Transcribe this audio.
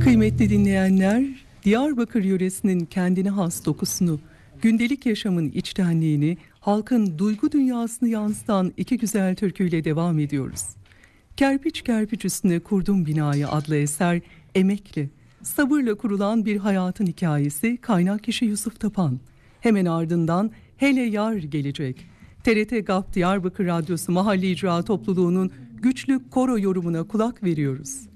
Kıymetli dinleyenler, Diyarbakır yöresinin kendine has dokusunu, gündelik yaşamın içtenliğini, halkın duygu dünyasını yansıtan iki güzel türküyle devam ediyoruz. Kerpiç kerpiç üstüne kurdum binayı adlı eser, emekle, sabırla kurulan bir hayatın hikayesi, kaynak kişi Yusuf Tapan. Hemen ardından Hele Yar gelecek. TRT GAP Diyarbakır Radyosu Mahalle İcra Topluluğu'nun güçlü koro yorumuna kulak veriyoruz.